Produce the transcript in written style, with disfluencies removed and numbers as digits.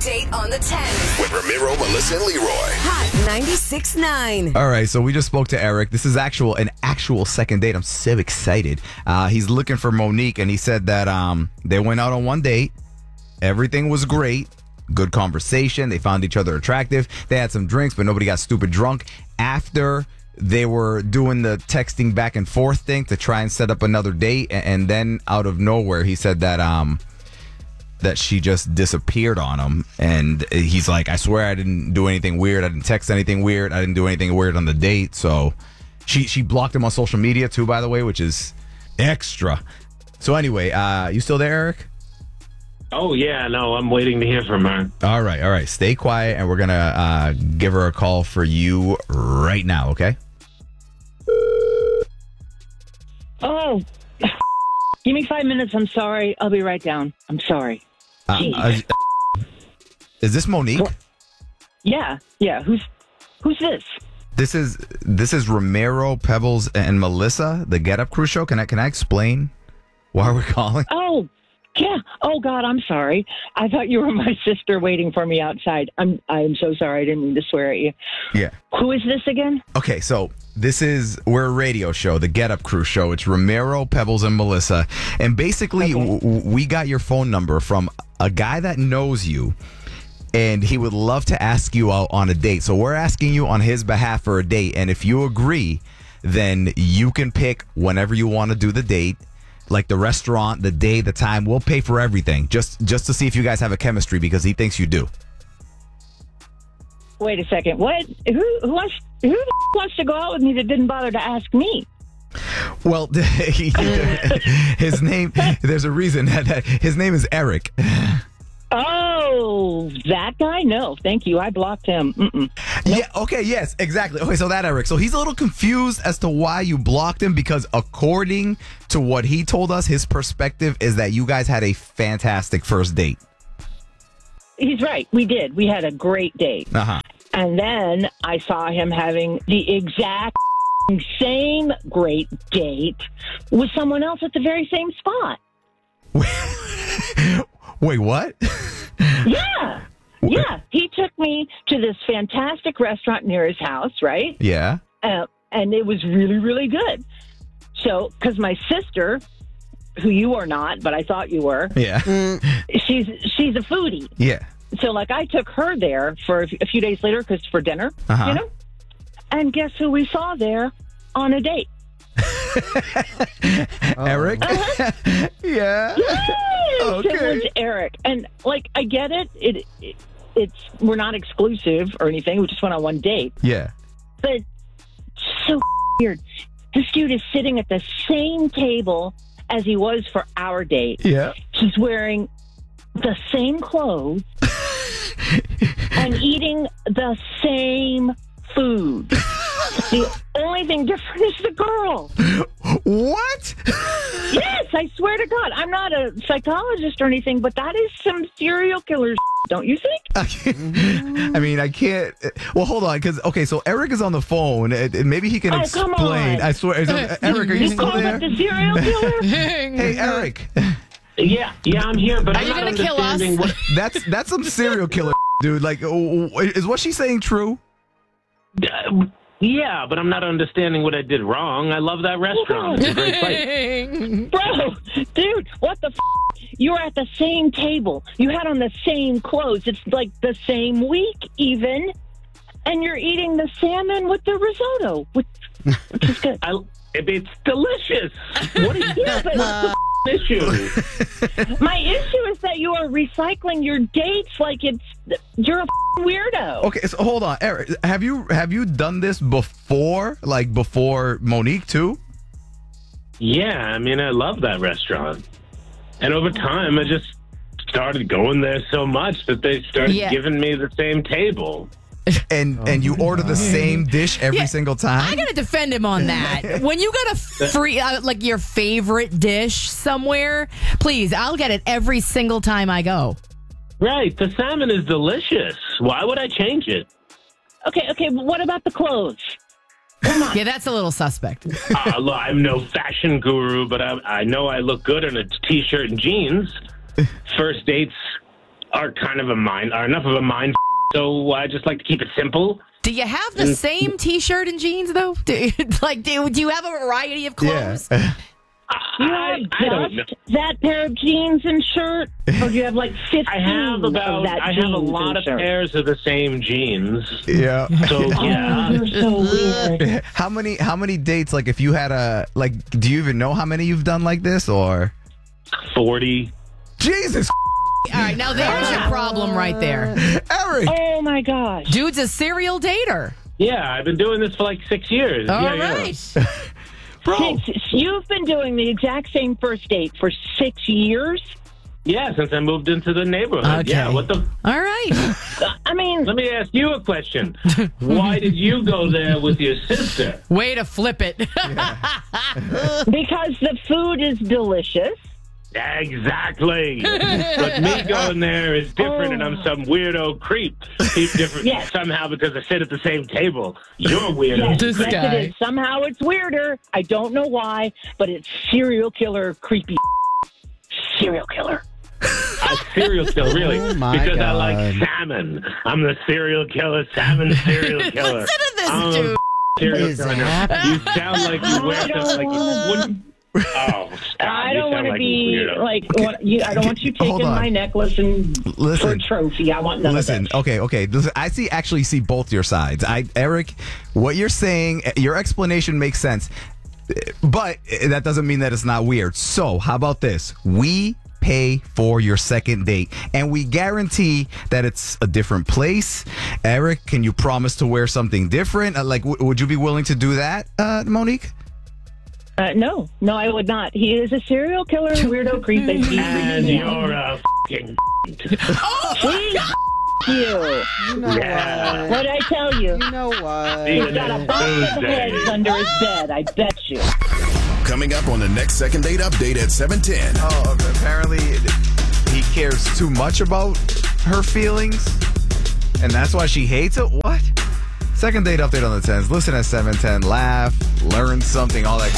date on the 10. With Ramiro, Melissa, and Leroy. Hot 96.9. All right, so we just spoke to Eric. This is an actual second date. I'm so excited. He's looking for Monique, and he said that they went out on one date. Everything was great. Good conversation. They found each other attractive. They had some drinks, but nobody got stupid drunk. After they were doing the texting back and forth thing to try and set up another date, and then out of nowhere, he said that that she just disappeared on him. And he's like, I swear I didn't do anything weird. I didn't text anything weird. I didn't do anything weird on the date. So she blocked him on social media too, by the way, which is extra. So anyway, you still there, Eric? Oh, yeah, no, I'm waiting to hear from her. All right. Stay quiet, and we're going to give her a call for you right now, okay? Oh, give me 5 minutes. I'm sorry. I'll be right down. I'm sorry. Is this Monique? Yeah. Who's this? This is Ramiro, Pebbles, and Melissa, the Get Up Crew show. Can I explain why we're calling? Oh, yeah. Oh, God, I'm sorry. I thought you were my sister waiting for me outside. I'm so sorry. I didn't mean to swear at you. Yeah. Who is this again? Okay, so we're a radio show, the Get Up Crew show. It's Ramiro, Pebbles, and Melissa. And basically, we got your phone number from a guy that knows you, and he would love to ask you out on a date. So we're asking you on his behalf for a date. And if you agree, then you can pick whenever you want to do the date. Like the restaurant, the day, the time. We'll pay for everything just to see if you guys have a chemistry, because he thinks you do. Wait a second. What? Who wants to go out with me that didn't bother to ask me? Well, his name, there's a reason that his name is Eric. Oh, that guy? No, thank you. I blocked him. Nope. Yeah, okay, yes, exactly. Okay, so that Eric. So he's a little confused as to why you blocked him, because according to what he told us, his perspective is that you guys had a fantastic first date. He's right. We did. We had a great date. Uh-huh. And then I saw him having the exact same great date with someone else at the very same spot. Wait, what? Yeah. Yeah. He took me to this fantastic restaurant near his house, right? Yeah. And it was really, really good. So, because my sister, who you are not, but I thought you were. Yeah. She's a foodie. Yeah. So, like, I took her there for a few days later for dinner, Uh-huh. you know? And guess who we saw there on a date? Eric? Uh-huh. Yeah. Yes! Okay. It was Eric. And, like, I get it. It's we're not exclusive or anything. We just went on one date. Yeah. But so weird. This dude is sitting at the same table as he was for our date. Yeah. He's wearing the same clothes and eating the same food. The only thing different is the girl. What? Yes, I swear to God. I'm not a psychologist or anything, but that is some serial killer don't you think? I mean, I can't. Well, hold on, because so Eric is on the phone. Maybe he can come explain. on. I swear, Eric, are you still call there? it the serial killer? Hey, Eric. Yeah, I'm here, but Are I'm you not gonna kill us? understanding what... That's some serial killer, dude. Like, is what she's saying true? Yeah, but I'm not understanding what I did wrong. I love that restaurant. It's a great place. Bro, dude, what the f***? You were at the same table. You had on the same clothes. It's like the same week, even. And you're eating the salmon with the risotto, which is good. It's delicious. What is the issue? My issue is that you are recycling your dates like you're a weirdo. Okay, so hold on, Eric. Have you done this before? Like before Monique too? Yeah, I mean, I love that restaurant. And over time, I just started going there so much that they started giving me the same table. And you order the same dish every single time? I gotta defend him on that. When you got a free, like your favorite dish somewhere, please, I'll get it every single time I go. Right, the salmon is delicious. Why would I change it? Okay, but what about the clothes? Yeah, that's a little suspect. Look, I'm no fashion guru, but I know I look good in a t-shirt and jeans. First dates are kind of are enough of a mind. So I just like to keep it simple. Do you have the same T-shirt and jeans though? Do you have a variety of clothes? Yeah. Do you have I don't know. just that pair of jeans and shirt, or do you have like 15 I have of that a jeans lot and of shirt? pairs of the same jeans. Yeah. So yeah. Oh, you're so weird. How many dates? Like, if you had do you even know how many you've done like this, or 40. Jesus, All right, now there's your problem right there. Eric? Oh my gosh. Dude's a serial dater. Yeah, I've been doing this for like 6 years. All yeah, right. Bro, You've been doing the exact same first date for 6 years? Yeah, since I moved into the neighborhood. Okay. Yeah, what the... All right. I mean, Let me ask you a question. Why did you go there with your sister? Way to flip it. because the food is delicious. Exactly. But me going there is different, and I'm some weirdo creep. He's different Yes. somehow because I sit at the same table. You're a weirdo. This Yes, guy. it is. Somehow it's weirder. I don't know why, but it's serial killer, creepy serial killer. A serial killer, really? Oh, my because I God. like salmon. I'm the serial killer, salmon serial killer. Listen to this I'm a dude. serial What is killer. happening? You sound like you wear I don't something like you wanna- wouldn't. Oh, stop. I You don't sound want to like a be weirdo. like I don't want you Hold taking on. my necklace and for Listen. a trophy. I want none Listen, of that. okay. Listen, I actually see both your sides. Eric, what you're saying, your explanation makes sense, but that doesn't mean that it's not weird. So, how about this? We pay for your second date, and we guarantee that it's a different place. Eric, can you promise to wear something different? Would you be willing to do that, Monique? No, I would not. He is a serial killer, weirdo, creep, and he And freaks me you're out. a f***ing... Please, you. You know Yeah. what? What'd I tell you? You know what? He's got a box of Tuesday. heads under his bed. I bet you. Coming up on the next second date update at 7:10. Oh, apparently he cares too much about her feelings, and that's why she hates it? What? Second date update on the 10s. Listen at 7:10, laugh, learn something, all that good